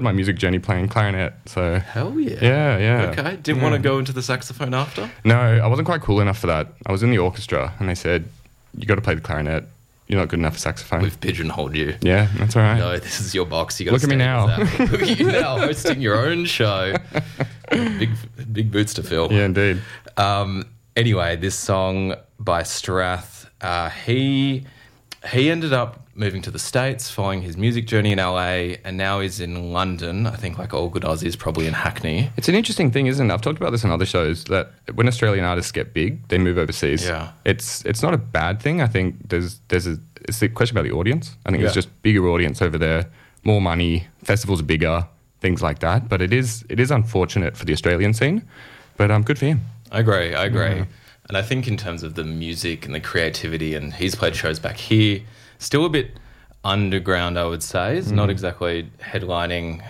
my music journey playing clarinet. So Hell yeah. Yeah. Okay. Didn't want to go into the saxophone after? No, I wasn't quite cool enough for that. I was in the orchestra and they said, you got to play the clarinet. You're not good enough for saxophone. We've pigeonholed you. Yeah, that's all right. No, this is your box. You got Look at me now. Look at you now, hosting your own show. Big boots to fill. Yeah, indeed. Anyway, this song by Strath, he ended up moving to the States following his music journey in LA, and now he's in London. I think, like all good Aussies, probably in Hackney. It's an interesting thing, isn't it? I've talked about this on other shows, that when Australian artists get big, they move overseas. Yeah. It's not a bad thing. I think it's the question about the audience. I think there's just bigger audience over there, more money, festivals are bigger, things like that. But it is unfortunate for the Australian scene, but good for him. I agree. Yeah. And I think in terms of the music and the creativity, and he's played shows back here, still a bit underground, I would say. It's not exactly headlining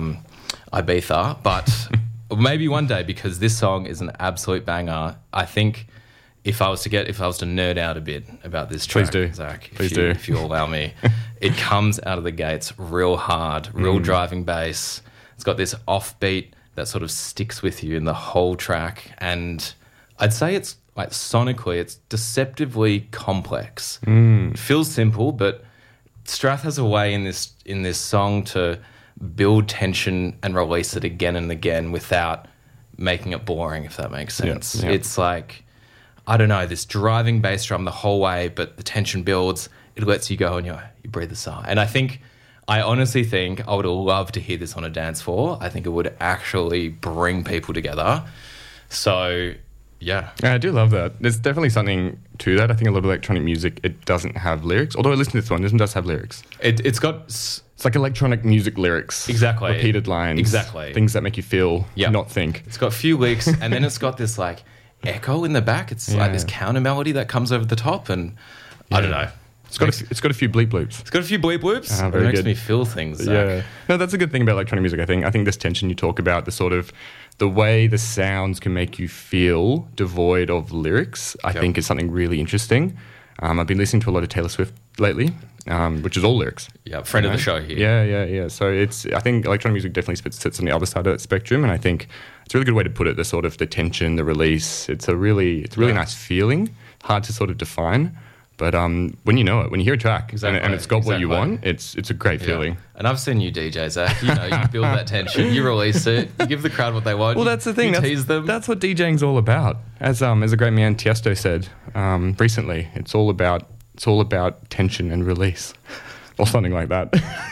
Ibiza, but maybe one day, because this song is an absolute banger. I think if I was to nerd out a bit about this track, Please do. Zach, If you allow me, it comes out of the gates real hard, real driving bass. It's got this offbeat that sort of sticks with you in the whole track, and I'd say it's like sonically, it's deceptively complex. It feels simple, but Strath has a way in this song to build tension and release it again and again without making it boring, if that makes sense. Yeah. It's like, I don't know, this driving bass drum the whole way, but the tension builds. It lets you go and you breathe a sigh. And I honestly think I would love to hear this on a dance floor. I think it would actually bring people together. So, yeah. I do love that. There's definitely something to that. I think a lot of electronic music, it doesn't have lyrics. Although I listen to this one, this one does have lyrics. It's got... It's like electronic music lyrics. Exactly. Repeated lines. Exactly. Things that make you feel, not think. It's got a few licks, and then it's got this, like, echo in the back. It's like this counter melody that comes over the top, and I don't know. It's got a few bleep loops. It's got a few bleep loops. It makes me feel things, Zach. Yeah. No, that's a good thing about electronic music, I think. I think this tension you talk about, the way the sounds can make you feel devoid of lyrics, I think is something really interesting. I've been listening to a lot of Taylor Swift lately, which is all lyrics. Yeah, friend of the show here. Yeah. So I think electronic music definitely sits on the other side of that spectrum, and I think it's a really good way to put it, the tension, the release. It's a really nice feeling, hard to sort of define. But when you know it, when you hear a track and it's got what you want, it's a great feeling. And I've seen you DJ, Zach. You build that tension, you release it, you give the crowd what they want. Well, that's the thing. You tease them. That's what DJing's all about. As a great man Tiesto said recently, it's all about tension and release, or something like that.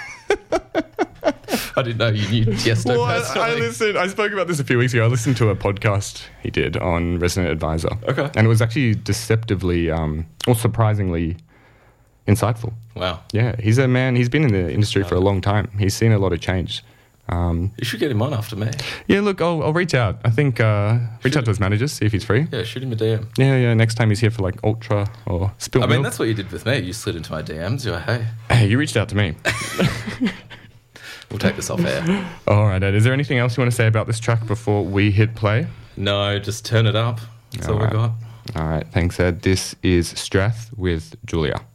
I didn't know you knew Tiesto personally. I spoke about this a few weeks ago. I listened to a podcast he did on Resident Advisor. Okay. And it was actually deceptively, or surprisingly insightful. Wow. Yeah, he's a man, he's been in the industry for a long time. He's seen a lot of change. You should get him on after me. Yeah, look, I'll reach out. I think reach out to his managers, see if he's free. Yeah, shoot him a DM. Yeah. Next time he's here for like Ultra or Spill Milk. I mean, that's what you did with me. You slid into my DMs. You're like, hey, you reached out to me. We'll take this off air. All right, Ed. Is there anything else you want to say about this track before we hit play? No, just turn it up. That's all we got. All right. Thanks, Ed. This is Strath with Julia.